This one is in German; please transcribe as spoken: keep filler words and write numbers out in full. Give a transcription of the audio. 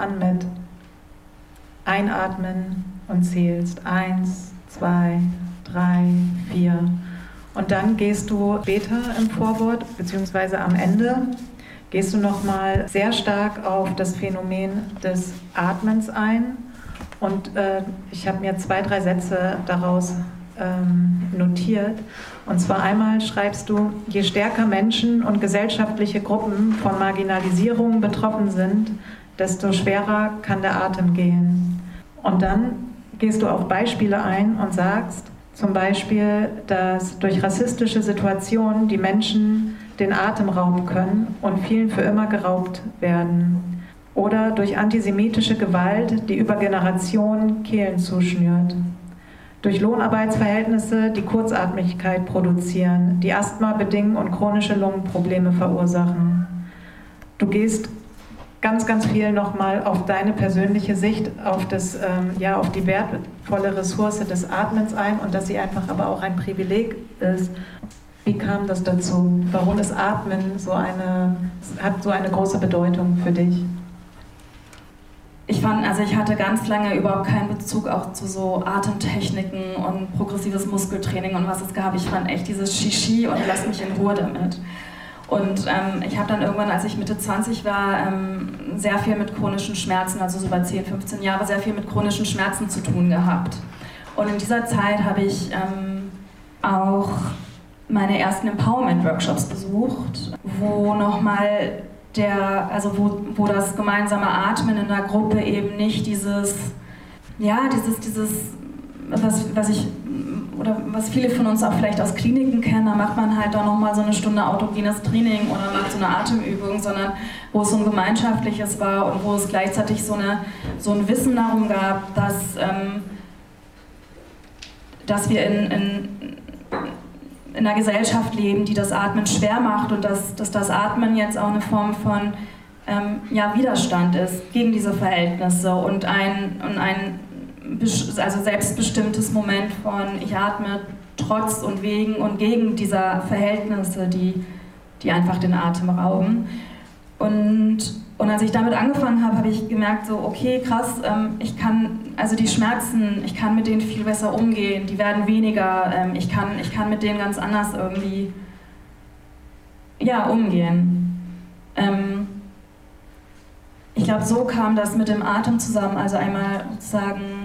an mit Einatmen und zählst eins, zwei, drei, vier. Und dann gehst du später im Vorwort, beziehungsweise am Ende, gehst du nochmal sehr stark auf das Phänomen des Atmens ein. Und äh, ich habe mir zwei, drei Sätze daraus ähm, notiert. Und zwar einmal schreibst du, je stärker Menschen und gesellschaftliche Gruppen von Marginalisierung betroffen sind, desto schwerer kann der Atem gehen. Und dann gehst du auf Beispiele ein und sagst zum Beispiel, dass durch rassistische Situationen die Menschen den Atem rauben können und vielen für immer geraubt werden. Oder durch antisemitische Gewalt, die über Generationen Kehlen zuschnürt. Durch Lohnarbeitsverhältnisse, die Kurzatmigkeit produzieren, die Asthma bedingen und chronische Lungenprobleme verursachen. Du gehst ganz, ganz viel nochmal auf deine persönliche Sicht, auf, das, ähm, ja, auf die wertvolle Ressource des Atmens ein und dass sie einfach aber auch ein Privileg ist. Wie kam das dazu? Warum ist Atmen so eine, hat so eine große Bedeutung für dich? Ich fand, also ich hatte ganz lange überhaupt keinen Bezug auch zu so Atemtechniken und progressives Muskeltraining und was es gab. Ich fand echt dieses Shishi und lass mich in Ruhe damit. Und ähm, ich habe dann irgendwann, als ich Mitte zwanzig war, ähm, sehr viel mit chronischen Schmerzen, also so über zehn, fünfzehn Jahre, sehr viel mit chronischen Schmerzen zu tun gehabt. Und in dieser Zeit habe ich ähm, auch meine ersten Empowerment-Workshops besucht, wo nochmal der, also wo, wo das gemeinsame Atmen in der Gruppe eben nicht dieses, ja, dieses, dieses, was, was ich, oder was viele von uns auch vielleicht aus Kliniken kennen, da macht man halt da nochmal so eine Stunde autogenes Training oder macht so eine Atemübung, sondern wo es so ein gemeinschaftliches war und wo es gleichzeitig so, eine, so ein Wissen darum gab, dass, ähm, dass wir in, in in einer Gesellschaft leben, die das Atmen schwer macht und dass, dass das Atmen jetzt auch eine Form von ähm, ja, Widerstand ist gegen diese Verhältnisse und ein, und ein also selbstbestimmtes Moment von ich atme trotz und wegen und gegen dieser Verhältnisse, die, die einfach den Atem rauben. Und, und als ich damit angefangen habe, habe ich gemerkt, so okay, krass, ähm, ich kann, also die Schmerzen, ich kann mit denen viel besser umgehen, die werden weniger, ähm, ich, kann, ich kann mit denen ganz anders irgendwie, ja, umgehen. Ähm, ich glaube, so kam das mit dem Atem zusammen, also einmal sozusagen